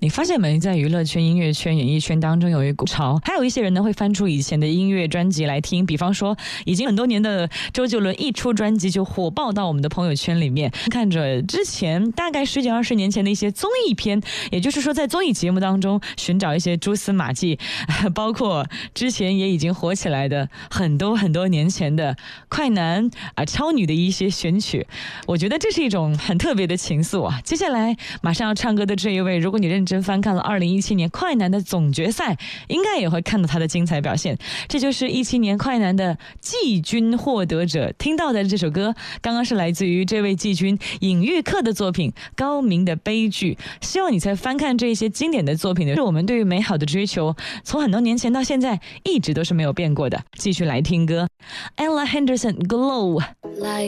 你发现没，在娱乐圈、音乐圈、演艺圈当中有一股潮，还有一些人呢会翻出以前的音乐专辑来听，比方说已经很多年的周杰伦一出专辑就火爆到我们的朋友圈里面，看着之前大概10几20年前的一些综艺片，也就是说在综艺节目当中寻找一些蛛丝马迹，包括之前也已经火起来的很多年前的快男超女的一些选曲，我觉得这是一种很特别的情愫啊。接下来马上要唱歌的这一位，如果你认真翻看了2017年快男的总决赛，应该也会看到他的精彩表现。这就是17年快男的季军获得者，听到的这首歌刚刚是来自于这位季军尹玉克的作品《高明的悲剧》。希望你在翻看这些经典的作品的时候，我们对于美好的追求从很多年前到现在一直都是没有变过的。继续来听歌 Ella Henderson Glow。